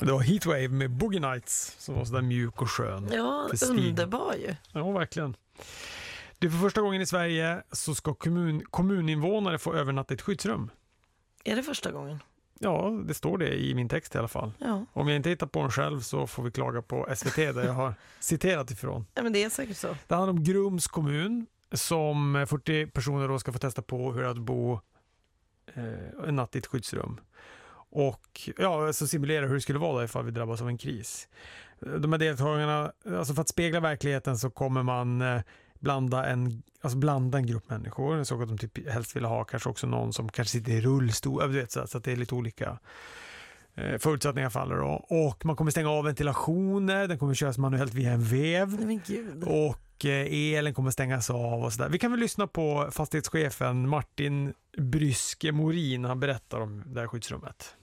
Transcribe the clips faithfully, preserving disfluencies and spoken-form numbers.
Det var Heatwave med Boogie Nights som var sådär mjuk och skön. Ja, underbar ju. Ja, verkligen. Du, för första gången i Sverige så ska kommun, kommuninvånare få övernatta i ett skyddsrum. Är det första gången? Ja, det står det i min text i alla fall. Ja. Om jag inte hittar på den själv så får vi klaga på S V T där jag har citerat ifrån. Ja, men det är säkert så. Det handlar om Grums kommun som fyrtio personer då ska få testa på hur att bo eh, en natt i ett skyddsrum. Och ja, så simulera hur det skulle vara då ifall vi drabbas av en kris. De här deltagarna, alltså för att spegla verkligheten så kommer man eh, blanda en, alltså blanda en grupp människor. Så att de typ helst vill ha kanske också någon som kanske sitter i rullstol. Du vet, så att det är lite olika eh, förutsättningar faller då. Och man kommer stänga av ventilationer. Den kommer köras manuellt via en vev. Men gud. Och eh, elen kommer stängas av och sådär. Vi kan väl lyssna på fastighetschefen Martin Bryske Morin. Han berättar om det här skyddsrummet.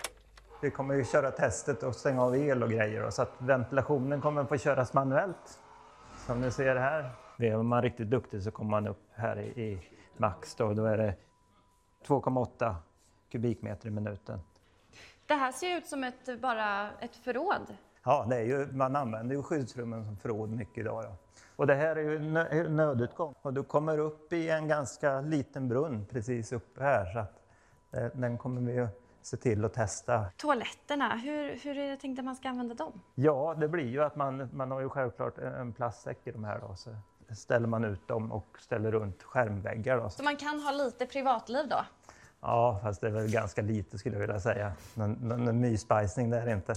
Vi kommer ju köra testet och stänga av el och grejer då, så att ventilationen kommer få köras manuellt. Som ni ser här. Är man riktigt duktig så kommer man upp här i, i max då. Då är det två komma åtta kubikmeter i minuten. Det här ser ut som ett, bara ett förråd. Ja, det är ju, man använder ju skyddsrummen som förråd mycket idag. Ja. Och det här är ju en nödutgång. Och du kommer upp i en ganska liten brunn precis uppe här. Så att det, den kommer vi ju se till att testa. Toaletterna, hur, hur är det tänkt att man ska använda dem? Ja, det blir ju att man, man har ju självklart en plastsäck i de här då. Så ställer man ut dem och ställer runt skärmväggar då. Så man kan ha lite privatliv då? Ja, fast det är väl ganska lite skulle jag vilja säga. Någon, någon myspajsning där inte.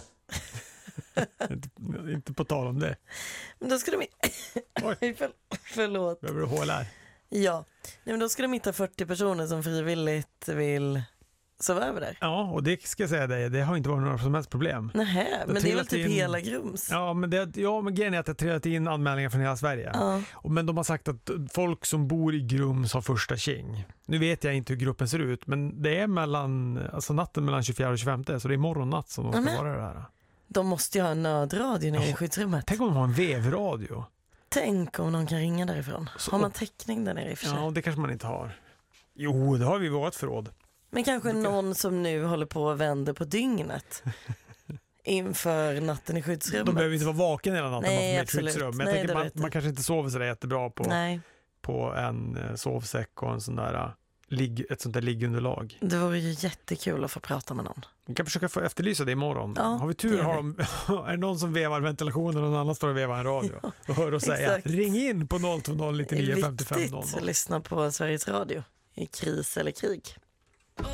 inte, inte på tal om det. Men då ska de... Oj, för, förlåt. Behöver du håla? Ja, nej, men då ska de hitta fyrtio personer som frivilligt vill sova över där. Ja, och det ska jag säga dig, det har inte varit några som helst problem. Nej, men det är väl typ in... hela Grums. Ja, men, det, ja, men grejen är att det har trillat in anmälningar från hela Sverige. Ja. Och, men de har sagt att folk som bor i Grums har första king. Nu vet jag inte hur gruppen ser ut, men det är mellan, alltså natten mellan tjugofjärde och tjugofemte, så det är morgonnatt som de ska mm. vara det här. De måste ju ha en nödradio nere ja. i skyddsrummet. Tänk om de har en vevradio. Tänk om någon kan ringa därifrån. Så, har man täckning där nere i för sig? Ja, det kanske man inte har. Jo, det har vi i vårt förråd. Men kanske kan... någon som nu håller på och vänder på dygnet inför natten i skyddsrummet. De behöver inte vara vaken hela natten. Nej, man absolut. Skyddsrum. Men jag Nej, tänker man, man kanske inte sover så där jättebra på, på en sovsäck och en sån där, ligg, ett sånt där liggunderlag. Det vore ju jättekul att få prata med någon. Vi kan försöka få efterlysa det imorgon. Ja, har vi tur har de, är det någon som vevar ventilationen och någon annan står och vevar en radio. Ja, och hör och säga, exakt. Ring in på noll två noll nittionio femtiofem noll noll. Det är viktigt att lyssna på Sveriges Radio i kris eller krig.